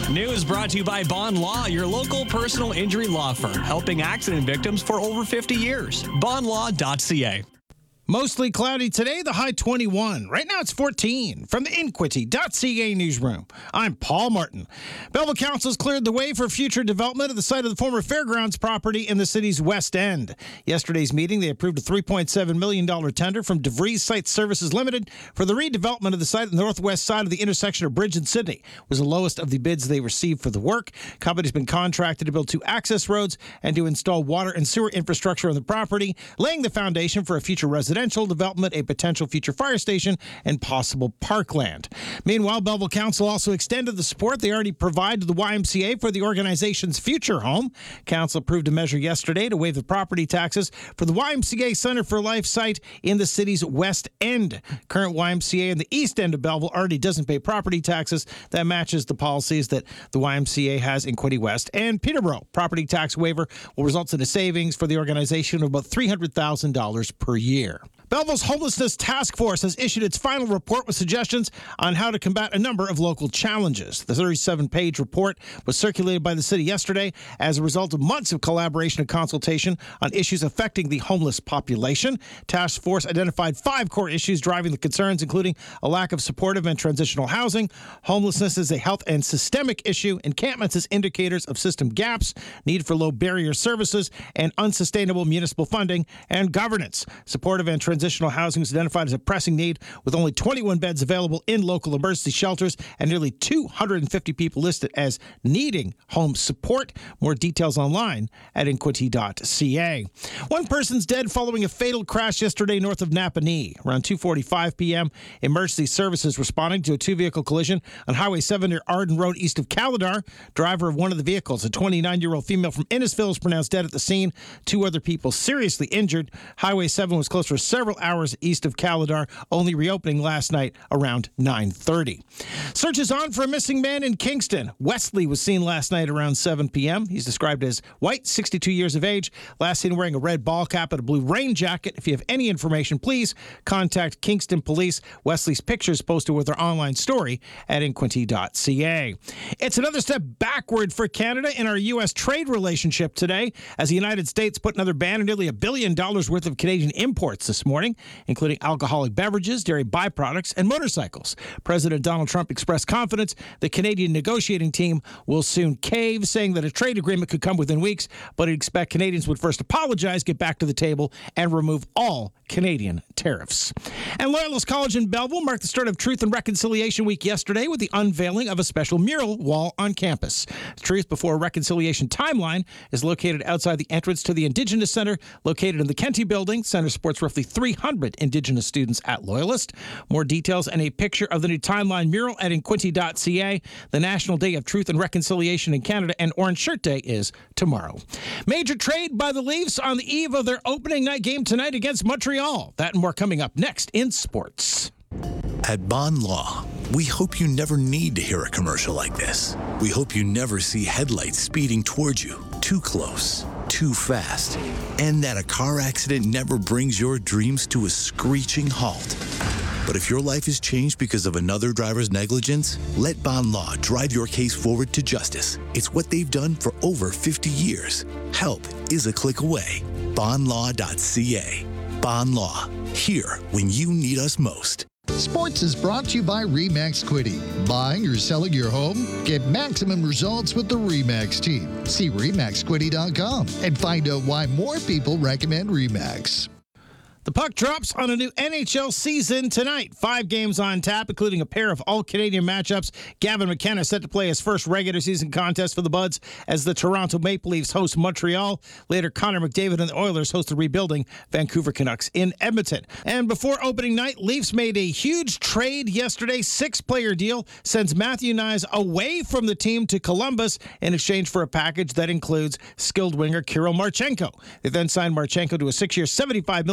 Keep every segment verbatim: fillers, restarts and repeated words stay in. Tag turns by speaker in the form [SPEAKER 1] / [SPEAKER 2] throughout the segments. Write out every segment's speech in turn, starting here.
[SPEAKER 1] News brought to you by Bond Law, your local personal injury law firm, helping accident victims for over fifty years. bond law dot c a.
[SPEAKER 2] Mostly cloudy today, the high twenty-one. Right now it's fourteen. From the Inquity dot c a newsroom, I'm Paul Martin. Belleville Council's cleared the way for future development of the site of the former fairgrounds property in the city's West End. Yesterday's meeting, they approved a three point seven million dollars tender from DeVries Site Services Limited for the redevelopment of the site on the northwest side of the intersection of Bridge and Sydney. It was the lowest of the bids they received for the work. Company's been contracted to build two access roads and to install water and sewer infrastructure on the property, laying the foundation for a future residential development, a potential future fire station, and possible parkland. Meanwhile, Belleville Council also extended the support they already provide to the Y M C A for the organization's future home. Council approved a measure yesterday to waive the property taxes for the Y M C A Center for Life site in the city's West End. Current Y M C A in the East End of Belleville already doesn't pay property taxes. That matches the policies that the Y M C A has in Quinte West and Peterborough. Property tax waiver will result in a savings for the organization of about three hundred thousand dollars per year. Belleville's Homelessness Task Force has issued its final report with suggestions on how to combat a number of local challenges. The thirty-seven page report was circulated by the city yesterday as a result of months of collaboration and consultation on issues affecting the homeless population. Task Force identified five core issues driving the concerns, including a lack of supportive and transitional housing. Homelessness is a health and systemic issue. Encampments as indicators of system gaps, need for low barrier services, and unsustainable municipal funding and governance. Supportive and transitional Transitional housing is identified as a pressing need, with only twenty-one beds available in local emergency shelters and nearly two hundred fifty people listed as needing home support. More details online at inquity dot c a. One person's dead following a fatal crash yesterday north of Napanee. Around two forty-five p.m., emergency services responding to a two-vehicle collision on Highway seven near Arden Road east of Calidar. Driver of one of the vehicles, a twenty-nine-year-old female from Innisfil, was pronounced dead at the scene. Two other people seriously injured. Highway seven was closed for several hours east of Calidar, only reopening last night around nine thirty. Search is on for a missing man in Kingston. Wesley was seen last night around seven p.m. He's described as white, sixty-two years of age, last seen wearing a red ball cap and a blue rain jacket. If you have any information, please contact Kingston Police. Wesley's picture is posted with our online story at inquity dot c a. It's another step backward for Canada in our U S trade relationship today, as the United States put another ban on nearly a billion dollars worth of Canadian imports this morning, including alcoholic beverages, dairy byproducts, and motorcycles. President Donald Trump expressed confidence the Canadian negotiating team will soon cave, saying that a trade agreement could come within weeks, but he'd expect Canadians would first apologize, get back to the table, and remove all Canadian tariffs. And Loyalist College in Belleville marked the start of Truth and Reconciliation Week yesterday with the unveiling of a special mural wall on campus. Truth Before Reconciliation Timeline is located outside the entrance to the Indigenous Center, located in the Kenty Building. Center supports roughly three hundred Indigenous students at Loyalist. More details and a picture of the new timeline mural at inquity dot c a. The National Day of Truth and Reconciliation in Canada and Orange Shirt Day is tomorrow. Major trade by the Leafs on the eve of their opening night game tonight against Montreal. That and more coming up next in sports.
[SPEAKER 3] At Bond Law, we hope you never need to hear a commercial like this. We hope you never see headlights speeding towards you, too close, too fast, and that a car accident never brings your dreams to a screeching halt. But if your life is changed because of another driver's negligence, let Bond Law drive your case forward to justice. It's what they've done for over fifty years. Help is a click away. bond law dot c a. Bond Law, here when you need us most.
[SPEAKER 4] Sports is brought to you by RE/MAX Quinte. Buying or selling your home? Get maximum results with the RE/MAX team. See re max quinte dot com and find out why more people recommend RE/MAX.
[SPEAKER 2] The puck drops on a new N H L season tonight. Five games on tap, including a pair of all-Canadian matchups. Gavin McKenna set to play his first regular season contest for the Buds as the Toronto Maple Leafs host Montreal. Later, Connor McDavid and the Oilers host the rebuilding Vancouver Canucks in Edmonton. And before opening night, Leafs made a huge trade yesterday. Six-player deal sends Matthew Knies away from the team to Columbus in exchange for a package that includes skilled winger Kirill Marchenko. They then signed Marchenko to a six-year, seventy-five million dollars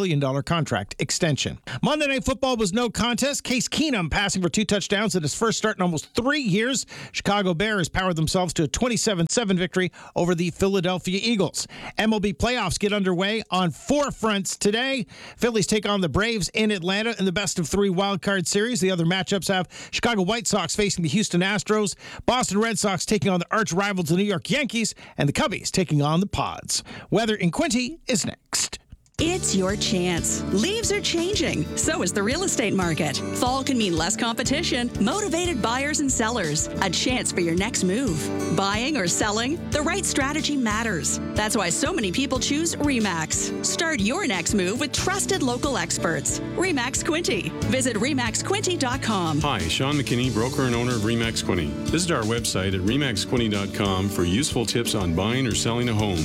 [SPEAKER 2] contract extension. Monday Night Football was no contest. Case Keenum passing for two touchdowns at his first start in almost three years. Chicago Bears powered themselves to a twenty-seven seven victory over the Philadelphia Eagles. M L B playoffs get underway on four fronts today. Phillies take on the Braves in Atlanta in the best of three wildcard series. The other matchups have Chicago White Sox facing the Houston Astros, Boston Red Sox taking on the arch rivals, the New York Yankees, and the Cubbies taking on the Pods. Weather in Quinty is next.
[SPEAKER 5] It's your chance. Leaves are changing. So is the real estate market. Fall can mean less competition, motivated buyers and sellers, a chance for your next move. Buying or selling, the right strategy matters. That's why so many people choose RE/MAX. Start your next move with trusted local experts. RE/MAX Quinty. Visit remax quinty dot com.
[SPEAKER 6] Hi, Sean McKinney, broker and owner of RE/MAX Quinty. Visit our website at remax quinty dot com for useful tips on buying or selling a home.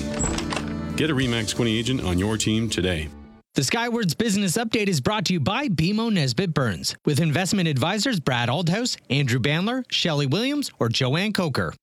[SPEAKER 6] Get a RE/MAX Quinty agent on your team today.
[SPEAKER 7] The Skywards Business Update is brought to you by B M O Nesbitt Burns, with investment advisors Brad Aldhouse, Andrew Bandler, Shelley Williams, or Joanne Coker.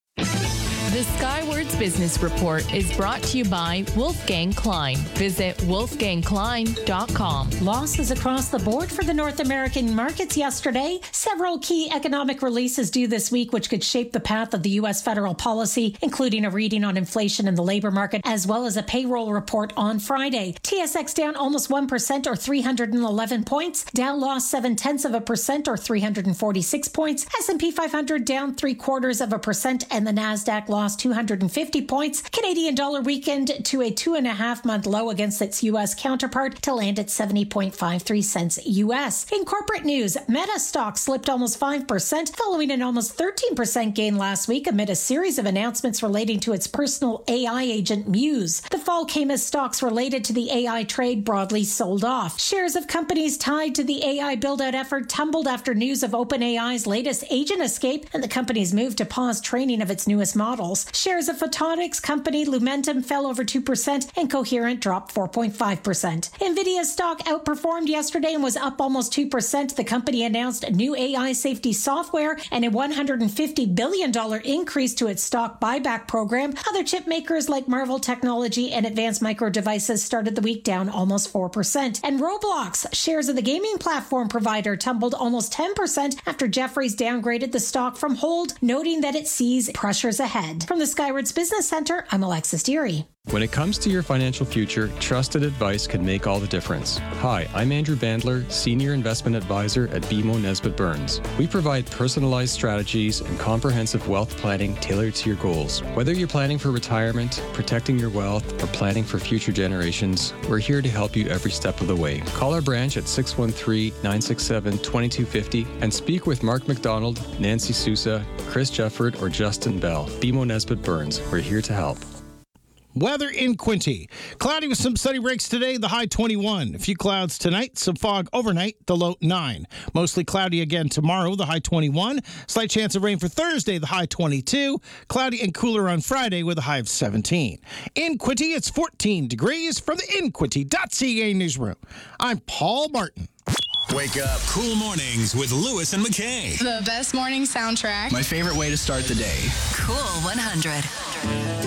[SPEAKER 8] The Skywards Business Report is brought to you by Wolfgang Klein. Visit wolfgang klein dot com.
[SPEAKER 9] Losses across the board for the North American markets yesterday. Several key economic releases due this week, which could shape the path of the U S federal policy, including a reading on inflation in the labor market, as well as a payroll report on Friday. T S X down almost one percent or three hundred eleven points. Dow lost seven tenths of a percent or three hundred forty-six points. S and P five hundred down three quarters of a percent, and the NASDAQ lost two hundred fifty points. Canadian dollar weakened to a two and a half month low against its U S counterpart to land at seventy point five three cents U S. In corporate news, Meta stock slipped almost five percent following an almost thirteen percent gain last week amid a series of announcements relating to its personal A I agent Muse. The fall came as stocks related to the A I trade broadly sold off. Shares of companies tied to the A I build-out effort tumbled after news of OpenAI's latest agent escape and the company's move to pause training of its newest models. Shares of photonics company Lumentum fell over two percent and Coherent dropped four point five percent. NVIDIA stock outperformed yesterday and was up almost two percent. The company announced new A I safety software and a one hundred fifty billion dollars increase to its stock buyback program. Other chip makers like Marvell Technology and Advanced Micro Devices started the week down almost four percent. And Roblox, shares of the gaming platform provider, tumbled almost ten percent after Jefferies downgraded the stock from hold, noting that it sees pressures ahead. From the Skywards Business Center, I'm Alexis Deary.
[SPEAKER 10] When it comes to your financial future, trusted advice can make all the difference. Hi, I'm Andrew Bandler, Senior Investment Advisor at B M O Nesbitt Burns. We provide personalized strategies and comprehensive wealth planning tailored to your goals. Whether you're planning for retirement, protecting your wealth, or planning for future generations, we're here to help you every step of the way. Call our branch at six one three, nine six seven, two two five zero and speak with Mark McDonald, Nancy Sousa, Chris Jefford, or Justin Bell. B M O Nesbitt Burns. We're here to help.
[SPEAKER 2] Weather in Quinty. Cloudy with some sunny breaks today, the high twenty-one. A few clouds tonight, some fog overnight, the low nine. Mostly cloudy again tomorrow, the high twenty-one. Slight chance of rain for Thursday, the high twenty-two. Cloudy and cooler on Friday with a high of seventeen. In Quinty, it's fourteen degrees from the in quinty dot c a newsroom. I'm Paul Martin.
[SPEAKER 3] Wake up. Cool mornings with Lewis and McKay.
[SPEAKER 11] The best morning soundtrack.
[SPEAKER 12] My favorite way to start the day.
[SPEAKER 13] Cool one hundred.